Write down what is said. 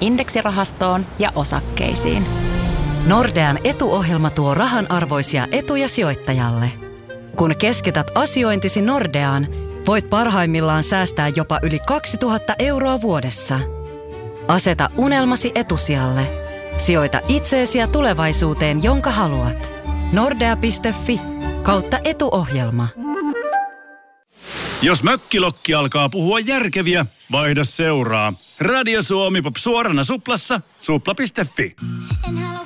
indeksirahastoon ja osakkeisiin. Nordean etuohjelma tuo rahanarvoisia etuja sijoittajalle. Kun keskität asiointisi Nordeaan, voit parhaimmillaan säästää jopa yli 2000 € vuodessa. Aseta unelmasi etusijalle. Sijoita itseesi ja tulevaisuuteen, jonka haluat. Nordea.fi/etuohjelma. Jos mökkilokki alkaa puhua järkeviä, vaihda seuraa. Radio Suomi Pop suorana suplassa, supla.fi.